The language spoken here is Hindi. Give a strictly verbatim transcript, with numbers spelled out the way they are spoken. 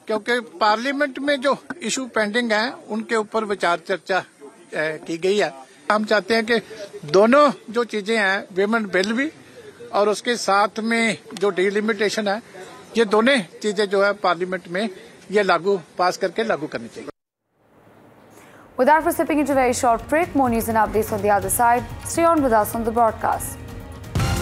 क्योंकि पार्लियामेंट में जो इशू पेंडिंग है उनके ऊपर विचार चर्चा की गई है। हम चाहते हैं कि दोनों जो चीजें हैं, विमेन बिल भी और उसके साथ में जो डिलिमिटेशन है, ये दोनों चीजें जो है पार्लियामेंट में ये लागू पास करके लागू करनी चाहिए। With that, we're stepping into a very short break. More news and updates on the other side. Stay on with us on the broadcast.